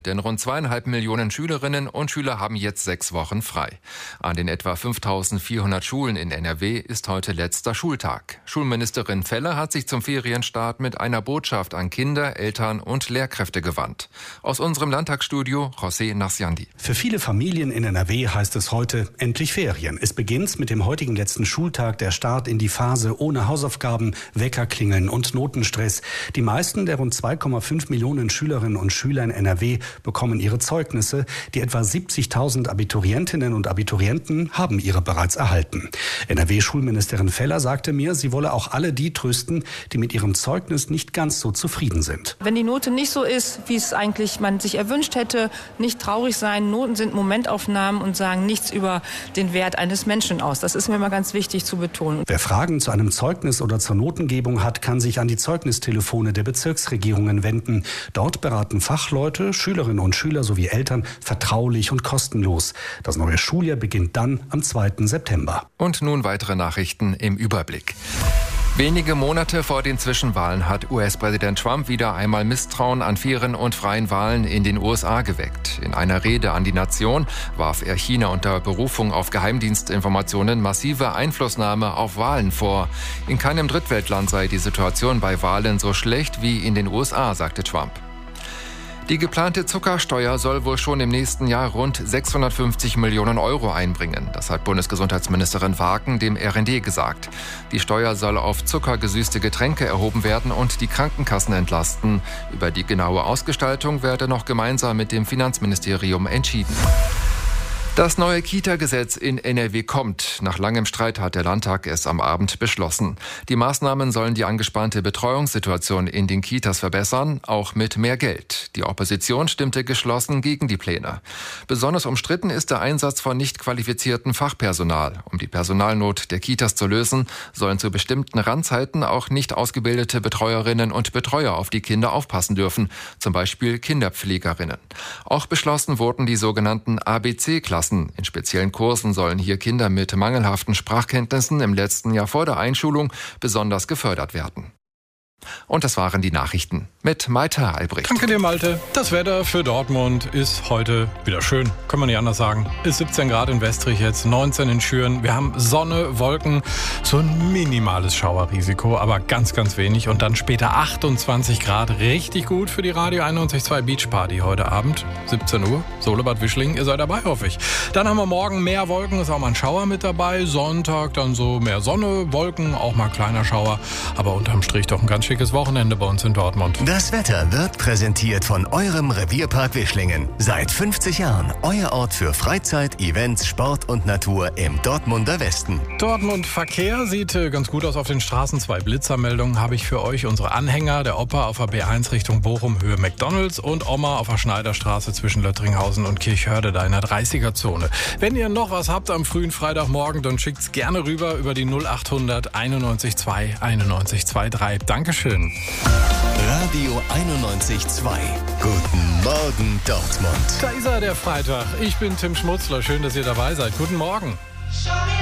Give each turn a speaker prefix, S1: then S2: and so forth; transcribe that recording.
S1: Denn rund 2,5 Millionen Schülerinnen und Schüler haben jetzt 6 Wochen frei. An den etwa 5.400 Schulen in NRW ist heute letzter Schultag. Schulministerin Feller hat sich zum Ferienstart mit einer Botschaft an Kinder, Eltern und Lehrkräfte gewandt. Aus unserem Landtagsstudio José Nasciandi.
S2: Für viele Familien in NRW heißt es heute endlich Ferien. Es beginnt mit dem heutigen letzten Schultag, der Start in die Phase ohne Hausaufgaben, Weckerklingeln und Notenstress. Die meisten der rund 2,5 Millionen Schülerinnen und Schüler in NRW bekommen ihre Zeugnisse. Die etwa 70.000 Abiturientinnen und Abiturienten haben ihre bereits erhalten. NRW-Schulministerin Feller sagte mir, sie wolle auch alle die trösten, die mit ihrem Zeugnis nicht ganz so zufrieden sind.
S3: Wenn die Note nicht so ist, wie es eigentlich man sich erwünscht hätte, nicht traurig sein. Noten sind Momentaufnahmen und sagen nichts über den Wert eines Menschen aus. Das ist mir immer ganz wichtig zu betonen.
S2: Wer Fragen zu einem Zeugnis oder zur Notengebung hat, kann sich an die Zeugnistelefone der Bezirksregierungen wenden. Dort beraten Fachleute, Schülerinnen und Schüler sowie Eltern vertraulich und kostenlos. Das neue Schuljahr beginnt dann am 2. September.
S1: Und nun weitere Nachrichten im Überblick. Wenige Monate vor den Zwischenwahlen hat US-Präsident Trump wieder einmal Misstrauen an fairen und freien Wahlen in den USA geweckt. In einer Rede an die Nation warf er China unter Berufung auf Geheimdienstinformationen massive Einflussnahme auf Wahlen vor. In keinem Drittweltland sei die Situation bei Wahlen so schlecht wie in den USA, sagte Trump. Die geplante Zuckersteuer soll wohl schon im nächsten Jahr rund 650 Millionen Euro einbringen. Das hat Bundesgesundheitsministerin Wagen dem RND gesagt. Die Steuer soll auf zuckergesüßte Getränke erhoben werden und die Krankenkassen entlasten. Über die genaue Ausgestaltung werde noch gemeinsam mit dem Finanzministerium entschieden. Das neue Kita-Gesetz in NRW kommt. Nach langem Streit hat der Landtag es am Abend beschlossen. Die Maßnahmen sollen die angespannte Betreuungssituation in den Kitas verbessern, auch mit mehr Geld. Die Opposition stimmte geschlossen gegen die Pläne. Besonders umstritten ist der Einsatz von nicht qualifiziertem Fachpersonal. Um die Personalnot der Kitas zu lösen, sollen zu bestimmten Randzeiten auch nicht ausgebildete Betreuerinnen und Betreuer auf die Kinder aufpassen dürfen, zum Beispiel Kinderpflegerinnen. Auch beschlossen wurden die sogenannten ABC-Klassen. In speziellen Kursen sollen hier Kinder mit mangelhaften Sprachkenntnissen im letzten Jahr vor der Einschulung besonders gefördert werden. Und das waren die Nachrichten mit Malte Albrecht.
S4: Danke dir, Malte. Das Wetter für Dortmund ist heute wieder schön. Kann man nicht anders sagen. Ist 17 Grad in Westrich jetzt, 19 in Schüren. Wir haben Sonne, Wolken, so ein minimales Schauerrisiko, aber ganz, ganz wenig. Und dann später 28 Grad. Richtig gut für die Radio 91.2 Beach Party heute Abend. 17 Uhr. Solebad Wischling, ihr seid dabei, hoffe ich. Dann haben wir morgen mehr Wolken, ist auch mal ein Schauer mit dabei. Sonntag dann so mehr Sonne, Wolken, auch mal kleiner Schauer. Aber unterm Strich doch ein ganz schickes Wochenende bei uns in Dortmund.
S5: Das Wetter wird präsentiert von eurem Revierpark Wischlingen. Seit 50 Jahren euer Ort für Freizeit, Events, Sport und Natur im Dortmunder Westen.
S4: Dortmund Verkehr sieht ganz gut aus auf den Straßen. 2 Blitzermeldungen habe ich für euch. Unsere Anhänger, der Opa auf der B1 Richtung Bochum, Höhe McDonalds und Oma auf der Schneiderstraße zwischen Löttringhausen und Kirchhörde, da in der 30er-Zone. Wenn ihr noch was habt am frühen Freitagmorgen, dann schickt's gerne rüber über die 0800 91 2 91 23. Dankeschön.
S5: Radio 91.2. Guten Morgen, Dortmund.
S4: Da ist er, der Freitag. Ich bin Tim Schmutzler. Schön, dass ihr dabei seid. Guten Morgen.